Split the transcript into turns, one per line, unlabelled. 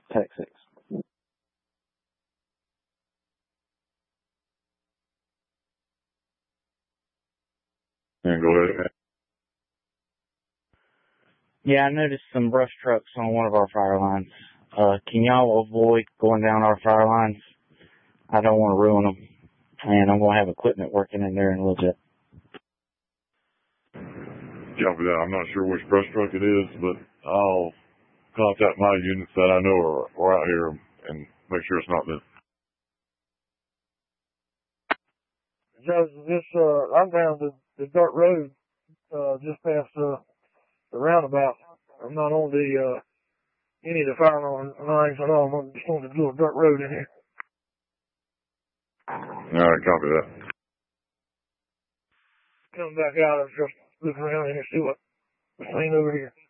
Texas.
And go ahead.
Yeah, I noticed some brush trucks on one of our fire lines. Can y'all avoid going down our fire lines? I don't want to ruin them. And I'm going to have equipment working in there in a little bit.
Copy that. I'm not sure which brush truck it is, but I'll contact my units that I know are out here and make sure it's not them.
I'm down the dirt road, just past, the roundabout. I'm not on any of the fire lines at all. I'm just on the little dirt road in here.
All right, copy that.
Come back out and just look around here and see what's laying over here.